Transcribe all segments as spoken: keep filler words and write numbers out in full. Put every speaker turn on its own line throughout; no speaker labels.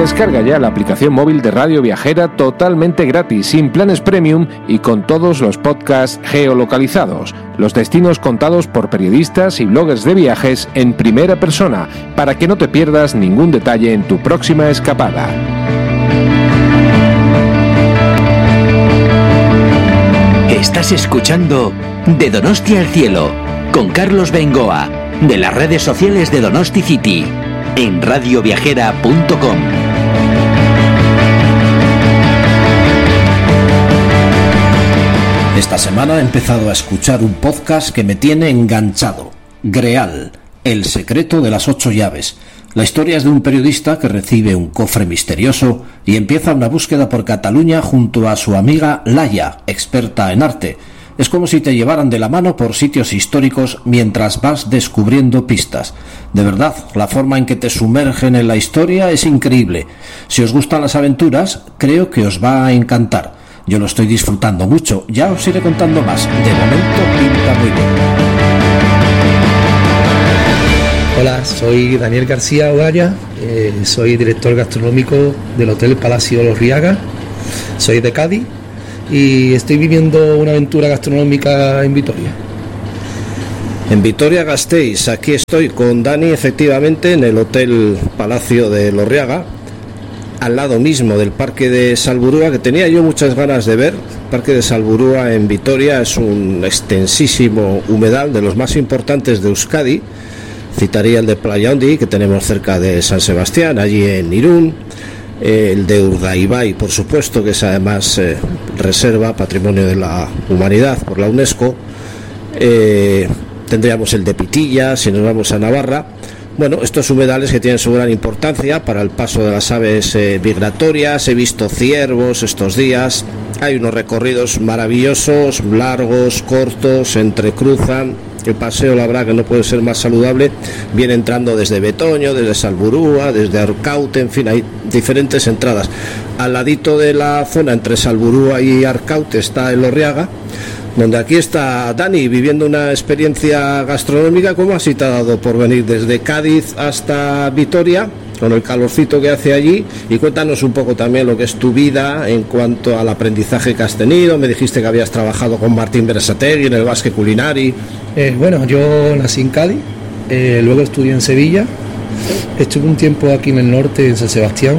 Descarga ya la aplicación móvil de Radio Viajera totalmente gratis, sin planes premium y con todos los podcasts geolocalizados, los destinos contados por periodistas y bloggers de viajes en primera persona, para que no te pierdas ningún detalle en tu próxima escapada.
Estás escuchando De Donosti al Cielo, con Carlos Bengoa, de las redes sociales de Donosti City, en radio viajera punto com.
Esta semana he empezado a escuchar un podcast que me tiene enganchado. Greal, el secreto de las ocho llaves. La historia es de un periodista que recibe un cofre misterioso y empieza una búsqueda por Cataluña junto a su amiga Laia, experta en arte. Es como si te llevaran de la mano por sitios históricos mientras vas descubriendo pistas. De verdad, la forma en que te sumergen en la historia es increíble. Si os gustan las aventuras, creo que os va a encantar. Yo lo estoy disfrutando mucho, ya os iré contando más. De momento pinta muy bien.
Hola, soy Daniel García Ogaya, eh, soy director gastronómico del Hotel Palacio Lorriaga, soy de Cádiz y estoy viviendo una aventura gastronómica en Vitoria.
En Vitoria-Gasteiz, aquí estoy con Dani, efectivamente, en el Hotel Palacio de Lorriaga, al lado mismo del Parque de Salburua, que tenía yo muchas ganas de ver. El Parque de Salburua en Vitoria es un extensísimo humedal de los más importantes de Euskadi. Citaría el de Playa Hondi, que tenemos cerca de San Sebastián, allí en Irún, eh, el de Urdaibai, por supuesto, que es además eh, reserva, patrimonio de la humanidad por la UNESCO. Eh, tendríamos el de Pitilla, si nos vamos a Navarra. Bueno, estos humedales que tienen su gran importancia para el paso de las aves eh, migratorias. He visto ciervos estos días. Hay unos recorridos maravillosos, largos, cortos, se entrecruzan. El paseo, la verdad, que no puede ser más saludable. Viene entrando desde Betoño, desde Salburúa, desde Arcaute, en fin, hay diferentes entradas. Al ladito de la zona entre Salburúa y Arcaute está el Lorriaga, donde aquí está Dani viviendo una experiencia gastronómica. ¿Cómo así te ha dado por venir desde Cádiz hasta Vitoria, con el calorcito que hace allí? Y cuéntanos un poco también lo que es tu vida en cuanto al aprendizaje que has tenido. Me dijiste que habías trabajado con Martín Berasategui en el Basque Culinari.
Eh, bueno, yo nací en Cádiz, eh, luego estudié en Sevilla, estuve un tiempo aquí en el norte, en San Sebastián,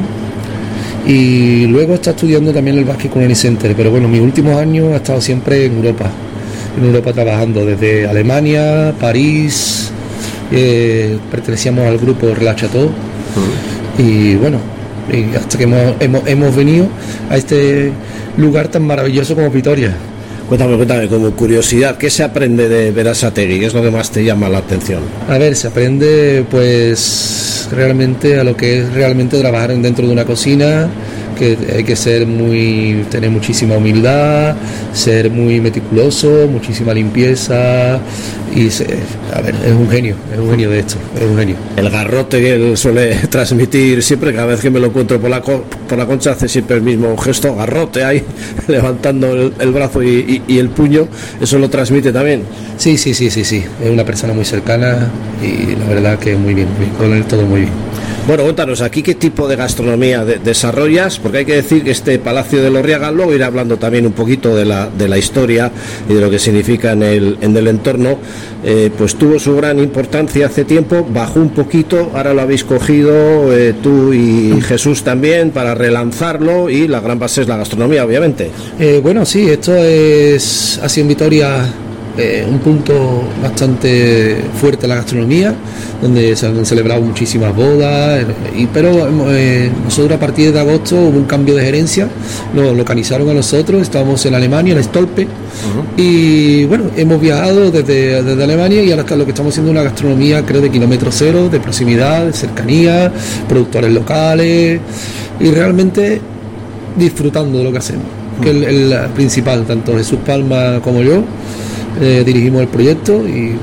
y luego está estudiando también el Basque Culinary Center, pero bueno, mis últimos años he estado siempre en Europa, en Europa trabajando desde Alemania, París, eh, pertenecíamos al grupo Relais Chateau, uh-huh. y bueno, y hasta que hemos, hemos, hemos venido a este lugar tan maravilloso como Vitoria.
Cuéntame, cuéntame, como curiosidad, ¿qué se aprende de Berasategui? ¿Qué es lo que más te llama la atención?
A ver, se aprende pues realmente a lo que es realmente trabajar dentro de una cocina, que hay que ser muy, tener muchísima humildad, ser muy meticuloso, muchísima limpieza y ser, a ver, es un genio, es un genio de esto, es un genio.
El garrote que él suele transmitir siempre, cada vez que me lo encuentro por la por la concha hace siempre el mismo gesto, garrote ahí, levantando el, el brazo y, y, y el puño, ¿eso lo transmite también?
Sí, sí, sí, sí, sí, es una persona muy cercana y la verdad que muy bien, con él todo muy bien.
Bueno, cuéntanos, ¿aquí qué tipo de gastronomía de, desarrollas? Porque hay que decir que este Palacio de Lorriaga, luego iré hablando también un poquito de la, de la historia y de lo que significa en el, en el entorno, eh, pues tuvo su gran importancia hace tiempo, bajó un poquito, ahora lo habéis cogido eh, tú y Jesús también para relanzarlo y la gran base es la gastronomía, obviamente.
Eh, bueno, sí, esto es, ha sido en Vitoria eh, un punto bastante fuerte en la gastronomía, donde se han celebrado muchísimas bodas, y, pero eh, nosotros a partir de agosto hubo un cambio de gerencia, nos localizaron a nosotros, estábamos en Alemania, en Stolpe, uh-huh. y bueno, hemos viajado desde, desde Alemania y ahora está lo que estamos haciendo una gastronomía, creo, de kilómetro cero, de proximidad, de cercanía, productores locales, y realmente disfrutando de lo que hacemos, uh-huh. que es el, el principal, tanto Jesús Palma como yo. Eh, dirigimos el proyecto y bueno,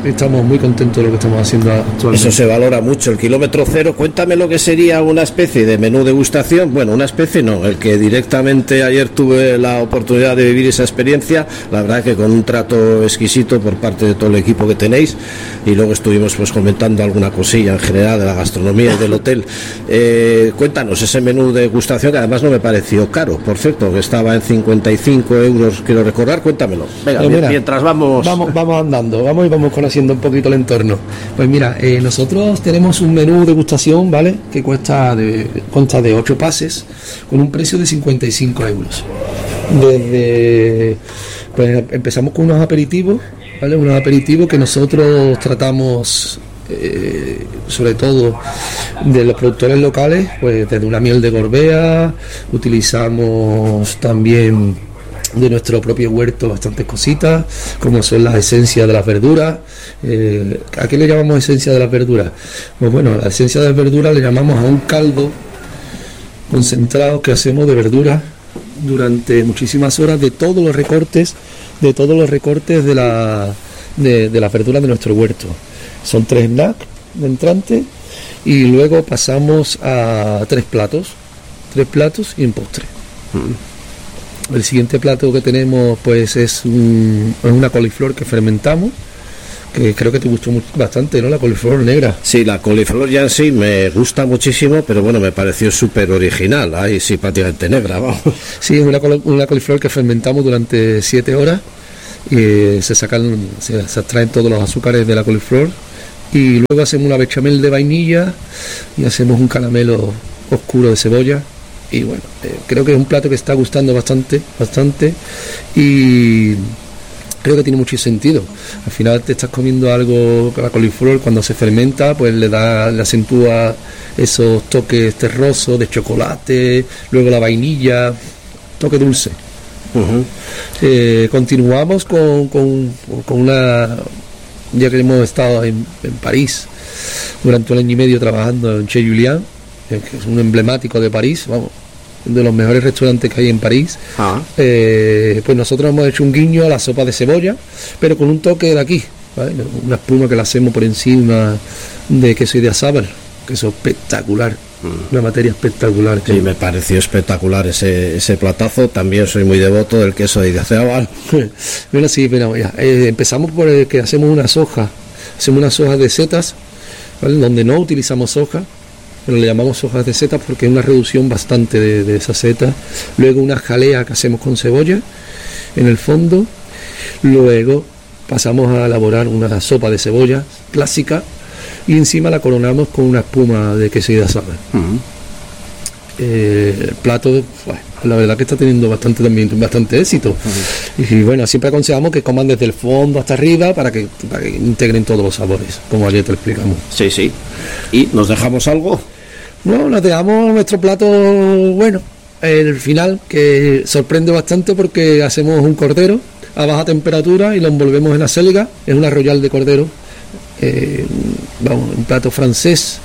estamos muy contentos de lo que estamos haciendo actualmente.
Eso se valora mucho, el kilómetro cero. Cuéntame lo que sería una especie de menú degustación. Bueno, una especie no, el que directamente ayer tuve la oportunidad de vivir esa experiencia, la verdad que con un trato exquisito por parte de todo el equipo que tenéis, y luego estuvimos pues comentando alguna cosilla en general de la gastronomía y del hotel. Eh, cuéntanos ese menú de degustación, que además no me pareció caro, por cierto, que estaba en cincuenta y cinco euros, quiero recordar. Cuéntamelo. Venga,
pues mira,
mientras vamos...
vamos vamos andando, vamos y vamos conociendo un poquito el entorno. Pues mira, eh, nosotros tenemos un menú de degustación, ¿vale?, que cuesta de, consta de ocho pases con un precio de cincuenta y cinco euros. Desde, pues empezamos con unos aperitivos, ¿vale?, unos aperitivos que nosotros tratamos eh, sobre todo de los productores locales, pues desde una miel de Gorbea, utilizamos también de nuestro propio huerto bastantes cositas, como son las esencias de las verduras. Eh, ¿A qué le llamamos esencia de las verduras? Pues bueno, la esencia de las verduras le llamamos a un caldo concentrado que hacemos de verduras durante muchísimas horas, de todos los recortes, de todos los recortes de la de, de las verduras de nuestro huerto. Son tres snacks de entrante y luego pasamos a tres platos, tres platos y un postre. Mm. El siguiente plato que tenemos pues es, un, es una coliflor que fermentamos, que creo que te gustó mucho, bastante, ¿no? La coliflor negra.
Sí, la coliflor ya en sí me gusta muchísimo, pero bueno, me pareció súper original, ahí sí, prácticamente negra, vamos.
Sí, es una, una coliflor que fermentamos durante siete horas y se sacan, se, se extraen todos los azúcares de la coliflor y luego hacemos una bechamel de vainilla y hacemos un caramelo oscuro de cebolla. Y bueno, eh, creo que es un plato que está gustando bastante, bastante y creo que tiene mucho sentido. Al final te estás comiendo algo, la coliflor cuando se fermenta pues le da, le acentúa esos toques terrosos de chocolate, luego la vainilla, toque dulce. Uh-huh. Eh, continuamos con, con, con una, ya que hemos estado en, en París durante un año y medio trabajando en Chez Julien, que es un emblemático de París, vamos, de los mejores restaurantes que hay en París. Ah. Eh, pues nosotros hemos hecho un guiño a la sopa de cebolla, pero con un toque de aquí, ¿vale? Una espuma que la hacemos por encima de queso y de azábal, queso espectacular, mm. una materia espectacular.
Sí, me pareció espectacular ese, ese platazo. También soy muy devoto del queso y de azábal.
Bueno, sí, pero ya, eh, empezamos por el que hacemos unas hojas, hacemos unas hojas de setas, ¿vale?, donde no utilizamos hojas, pero le llamamos hojas de setas porque es una reducción bastante de, de esas setas. Luego una jalea que hacemos con cebolla en el fondo. Luego pasamos a elaborar una sopa de cebolla clásica y encima la coronamos con una espuma de queso y de azábal. Uh-huh. eh, el plato, bueno, la verdad que está teniendo bastante también bastante éxito. Uh-huh. Y bueno, siempre aconsejamos que coman desde el fondo hasta arriba para que, para que integren todos los sabores, como ayer te lo explicamos.
Sí, sí. ¿Y nos dejamos algo?
No, nos dejamos nuestro plato, bueno, el final, que sorprende bastante porque hacemos un cordero a baja temperatura y lo envolvemos en acelga, es una royal de cordero, eh, vamos, un plato francés,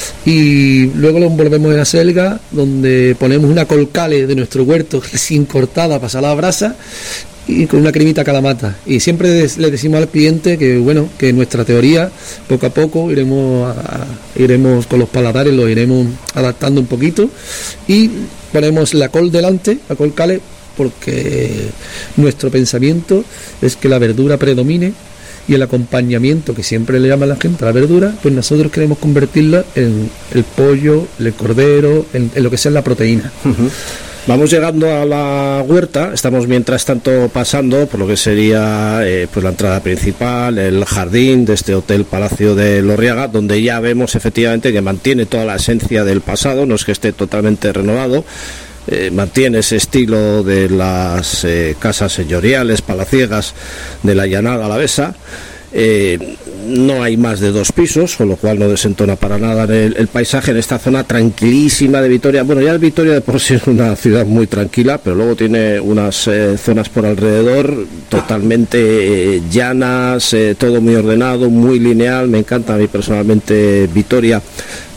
y luego lo envolvemos en acelga, donde ponemos una colcale de nuestro huerto recién cortada, pasada a la brasa, y con una cremita calamata. Y siempre le decimos al cliente que bueno, que nuestra teoría poco a poco iremos a, iremos con los paladares, lo iremos adaptando un poquito y ponemos la col delante, la col cale, porque nuestro pensamiento es que la verdura predomine y el acompañamiento que siempre le llama a la gente a la verdura, pues nosotros queremos convertirla en el pollo, el cordero, en, en lo que sea la proteína.
Uh-huh. Vamos llegando a la huerta, estamos mientras tanto pasando por lo que sería eh, pues la entrada principal, el jardín de este Hotel Palacio de Lorriaga, donde ya vemos efectivamente que mantiene toda la esencia del pasado, no es que esté totalmente renovado, eh, mantiene ese estilo de las eh, casas señoriales, palaciegas de la llanada alavesa. Eh, no hay más de dos pisos, con lo cual no desentona para nada el, el paisaje en esta zona tranquilísima de Vitoria. Bueno, ya Vitoria de por sí es una ciudad muy tranquila, pero luego tiene unas eh, zonas por alrededor totalmente eh, llanas, eh, todo muy ordenado, muy lineal. Me encanta a mí personalmente Vitoria.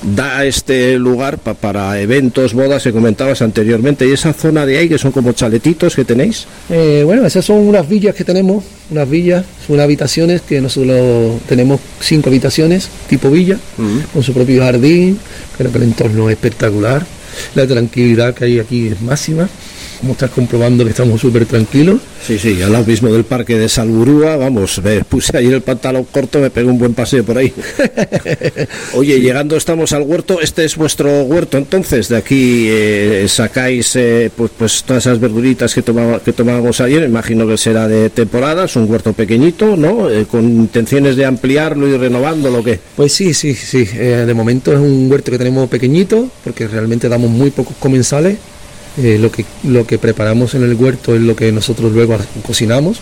da este lugar pa, para eventos, bodas que comentabas anteriormente. ¿Y esa zona de ahí que son como chaletitos que tenéis?
Eh, bueno, esas son unas villas que tenemos, unas villas, son habitaciones que nosotros tenemos cinco habitaciones tipo villa, uh-huh. con su propio jardín. Creo que el entorno es espectacular, la tranquilidad que hay aquí es máxima. Como estás comprobando que estamos súper tranquilos.
Sí, sí, al lado mismo del parque de Salburúa, vamos, me puse ayer el pantalón corto, me pegué un buen paseo por ahí. Oye, sí. Llegando estamos al huerto, este es vuestro huerto entonces, de aquí eh, sacáis eh, pues, pues todas esas verduritas que, tomaba, que tomábamos ayer, imagino que será de temporada, es un huerto pequeñito, ¿no? Eh, con intenciones de ampliarlo y renovándolo, ¿qué?
Pues sí, sí, sí, eh, de momento es un huerto que tenemos pequeñito, porque realmente damos muy pocos comensales. Eh, lo que lo que preparamos en el huerto es lo que nosotros luego cocinamos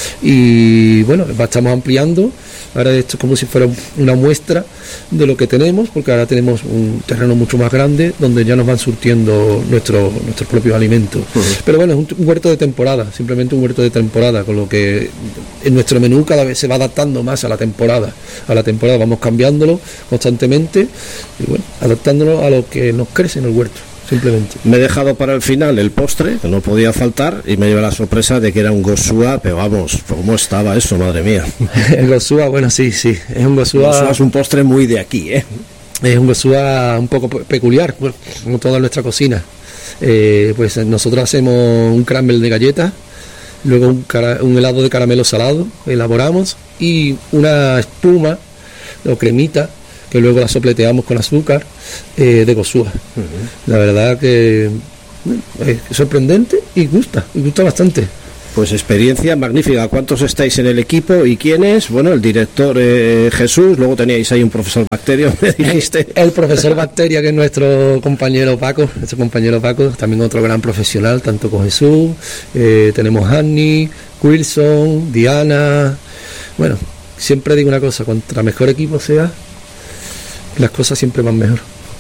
y bueno, estamos ampliando. Ahora esto es como si fuera una muestra de lo que tenemos, porque ahora tenemos un terreno mucho más grande donde ya nos van surtiendo nuestro, nuestros propios alimentos. Uh-huh. Pero bueno, es un huerto de temporada, simplemente un huerto de temporada, con lo que en nuestro menú cada vez se va adaptando más a la temporada. A la temporada vamos cambiándolo constantemente y bueno, adaptándolo a lo que nos crece en el huerto. Simplemente.
Me he dejado para el final el postre, que no podía faltar, y me lleva la sorpresa de que era un gosúa, pero vamos, ¿cómo estaba eso, madre mía?
El gosúa, bueno, sí, sí, es un gosúa...
gosúa es un postre muy de aquí, ¿eh?
Es un gosúa un poco peculiar, bueno, como toda nuestra cocina. Eh, pues nosotros hacemos un crumble de galletas, luego un, cara, un helado de caramelo salado, elaboramos, y una espuma o cremita, que luego la sopleteamos con azúcar eh, de gosúa. Uh-huh. La verdad que bueno, es sorprendente y gusta, y gusta bastante.
Pues experiencia magnífica. ¿Cuántos estáis en el equipo y quiénes? Bueno, el director eh, Jesús, luego teníais ahí un profesor Bacteria, me dijiste.
El profesor Bacteria, que es nuestro compañero Paco, nuestro compañero Paco, también otro gran profesional, tanto con Jesús, eh, tenemos a Annie, Wilson, Diana. Bueno, siempre digo una cosa, cuanto mejor equipo sea, las cosas siempre van mejor.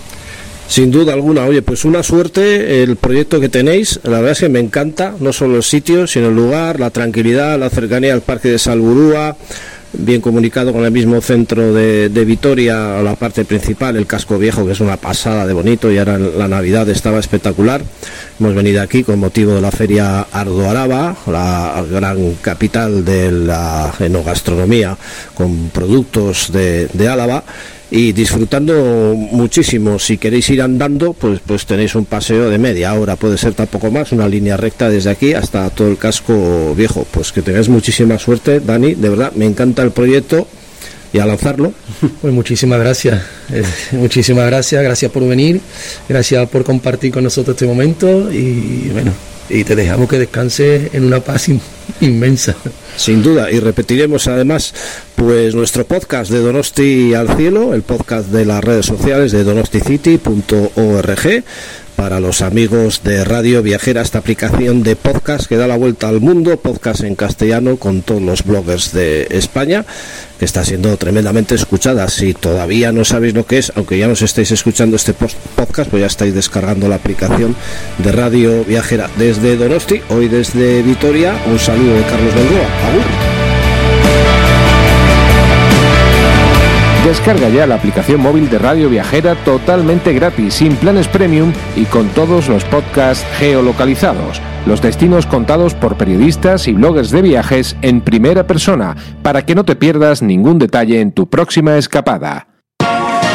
Sin duda alguna. Oye, pues una suerte el proyecto que tenéis, la verdad es que me encanta, no solo el sitio, sino el lugar, la tranquilidad, la cercanía al parque de Salburúa, bien comunicado con el mismo centro de, de Vitoria, la parte principal, el casco viejo, que es una pasada de bonito, y ahora la Navidad estaba espectacular. Hemos venido aquí con motivo de la feria Ardo Araba, la gran capital de la enogastronomía, con productos de, de Álava, y disfrutando muchísimo. Si queréis ir andando, pues pues tenéis un paseo de media hora, puede ser tampoco más, una línea recta desde aquí hasta todo el casco viejo. Pues que tengáis muchísima suerte, Dani, de verdad, me encanta el proyecto y a lanzarlo.
Pues muchísimas gracias, eh, muchísimas gracias, gracias por venir, gracias por compartir con nosotros este momento y bueno, y te dejamos que descanses en una paz in- inmensa.
Sin duda, y repetiremos además pues nuestro podcast de Donosti al Cielo, el podcast de las redes sociales de donosticity punto org, para los amigos de Radio Viajera, esta aplicación de podcast que da la vuelta al mundo, podcast en castellano con todos los bloggers de España, que está siendo tremendamente escuchada. Si todavía no sabéis lo que es, aunque ya nos estáis escuchando este podcast, pues ya estáis descargando la aplicación de Radio Viajera desde Donosti, hoy desde Vitoria. Un saludo de Carlos Bengoa. Agur.
Descarga ya la aplicación móvil de Radio Viajera totalmente gratis, sin planes premium y con todos los podcasts geolocalizados. Los destinos contados por periodistas y bloggers de viajes en primera persona, para que no te pierdas ningún detalle en tu próxima escapada.